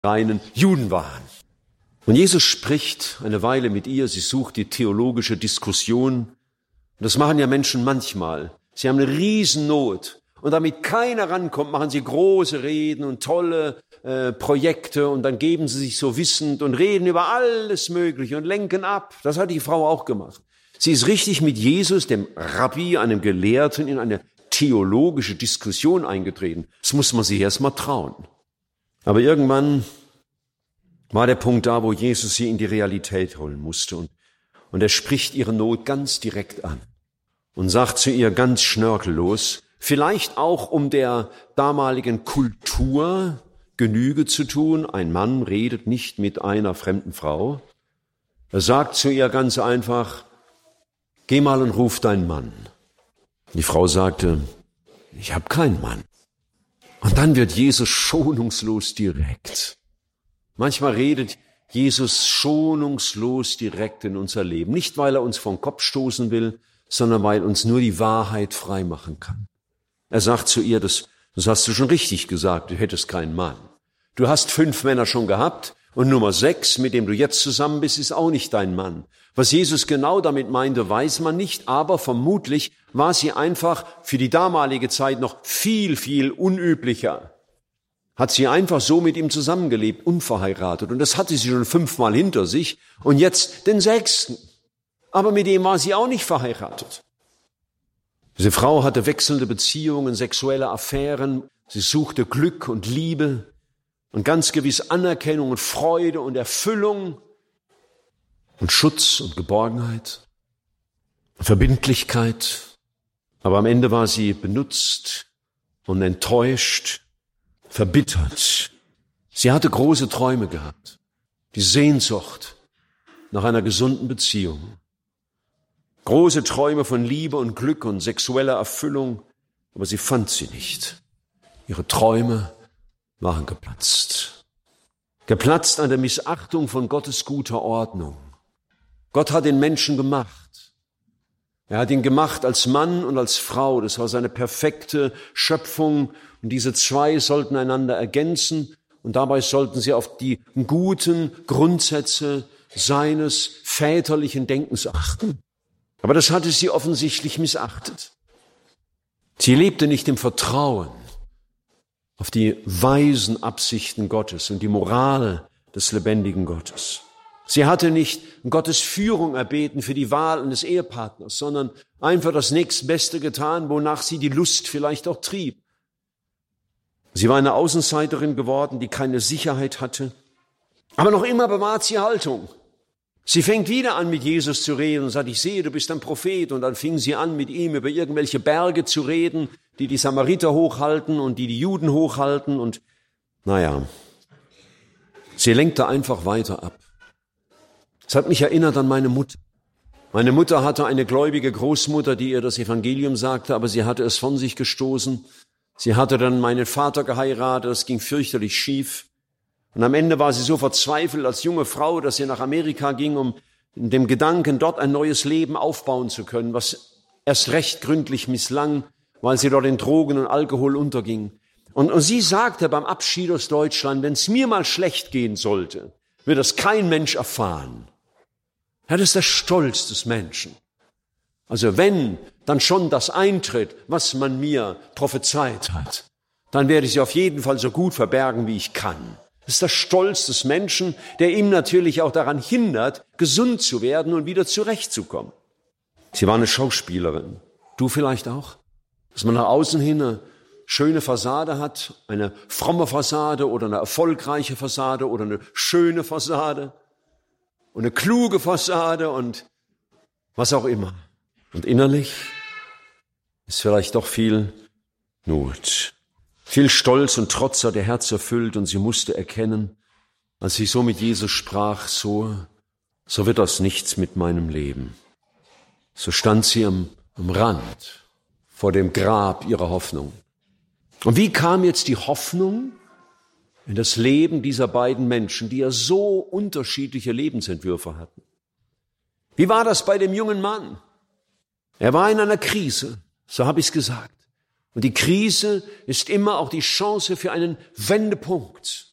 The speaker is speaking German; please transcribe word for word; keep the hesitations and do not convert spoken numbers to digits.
reinen Juden waren. Und Jesus spricht eine Weile mit ihr, sie sucht die theologische Diskussion. Und das machen ja Menschen manchmal. Sie haben eine Riesennot. Und damit keiner rankommt, machen sie große Reden und tolle äh, Projekte. Und dann geben sie sich so wissend und reden über alles Mögliche und lenken ab. Das hat die Frau auch gemacht. Sie ist richtig mit Jesus, dem Rabbi, einem Gelehrten, in eine theologische Diskussion eingetreten. Das muss man sich erst mal trauen. Aber irgendwann war der Punkt da, wo Jesus sie in die Realität holen musste. Und, und er spricht ihre Not ganz direkt an und sagt zu ihr ganz schnörkellos, vielleicht auch um der damaligen Kultur Genüge zu tun, ein Mann redet nicht mit einer fremden Frau. Er sagt zu ihr ganz einfach, geh mal und ruf deinen Mann. Die Frau sagte, ich habe keinen Mann. Und dann wird Jesus schonungslos direkt. Manchmal redet Jesus schonungslos direkt in unser Leben. Nicht, weil er uns vom Kopf stoßen will, sondern weil uns nur die Wahrheit frei machen kann. Er sagt zu ihr, das, das hast du schon richtig gesagt, du hättest keinen Mann. Du hast fünf Männer schon gehabt und Nummer sechs, mit dem du jetzt zusammen bist, ist auch nicht dein Mann. Was Jesus genau damit meinte, weiß man nicht, aber vermutlich war sie einfach für die damalige Zeit noch viel, viel unüblicher. Hat sie einfach so mit ihm zusammengelebt, unverheiratet. Und das hatte sie schon fünfmal hinter sich und jetzt den sechsten. Aber mit dem war sie auch nicht verheiratet. Diese Frau hatte wechselnde Beziehungen, sexuelle Affären. Sie suchte Glück und Liebe und ganz gewiss Anerkennung und Freude und Erfüllung und Schutz und Geborgenheit, Verbindlichkeit. Aber am Ende war sie benutzt und enttäuscht, verbittert. Sie hatte große Träume gehabt, die Sehnsucht nach einer gesunden Beziehung. Große Träume von Liebe und Glück und sexueller Erfüllung, aber sie fand sie nicht. Ihre Träume waren geplatzt. Geplatzt an der Missachtung von Gottes guter Ordnung. Gott hat den Menschen gemacht. Er hat ihn gemacht als Mann und als Frau. Das war seine perfekte Schöpfung. Und diese zwei sollten einander ergänzen. Und dabei sollten sie auf die guten Grundsätze seines väterlichen Denkens achten. Aber das hatte sie offensichtlich missachtet. Sie lebte nicht im Vertrauen auf die weisen Absichten Gottes und die Moral des lebendigen Gottes. Sie hatte nicht Gottes Führung erbeten für die Wahl eines Ehepartners, sondern einfach das Nächstbeste getan, wonach sie die Lust vielleicht auch trieb. Sie war eine Außenseiterin geworden, die keine Sicherheit hatte. Aber noch immer bewahrt sie Haltung. Sie fängt wieder an, mit Jesus zu reden und sagt, ich sehe, du bist ein Prophet. Und dann fing sie an, mit ihm über irgendwelche Berge zu reden, die die Samariter hochhalten und die die Juden hochhalten. Und naja, sie lenkte einfach weiter ab. Es hat mich erinnert an meine Mutter. Meine Mutter hatte eine gläubige Großmutter, die ihr das Evangelium sagte, aber sie hatte es von sich gestoßen. Sie hatte dann meinen Vater geheiratet, das ging fürchterlich schief. Und am Ende war sie so verzweifelt als junge Frau, dass sie nach Amerika ging, um in dem Gedanken, dort ein neues Leben aufbauen zu können, was erst recht gründlich misslang, weil sie dort in Drogen und Alkohol unterging. Und, und sie sagte beim Abschied aus Deutschland, wenn es mir mal schlecht gehen sollte, wird das kein Mensch erfahren. Ja, das ist der Stolz des Menschen. Also wenn dann schon das eintritt, was man mir prophezeit hat, dann werde ich sie auf jeden Fall so gut verbergen, wie ich kann. Das ist der Stolz des Menschen, der ihm natürlich auch daran hindert, gesund zu werden und wieder zurechtzukommen. Sie war eine Schauspielerin. Du vielleicht auch? Dass man nach außen hin eine schöne Fassade hat, eine fromme Fassade oder eine erfolgreiche Fassade oder eine schöne Fassade und eine kluge Fassade und was auch immer. Und innerlich ist vielleicht doch viel Not. Viel Stolz und Trotz hat ihr Herz erfüllt und sie musste erkennen, als sie so mit Jesus sprach, so, so wird das nichts mit meinem Leben. So stand sie am, am Rand vor dem Grab ihrer Hoffnung. Und wie kam jetzt die Hoffnung in das Leben dieser beiden Menschen, die ja so unterschiedliche Lebensentwürfe hatten? Wie war das bei dem jungen Mann? Er war in einer Krise, so habe ich es gesagt. Und die Krise ist immer auch die Chance für einen Wendepunkt.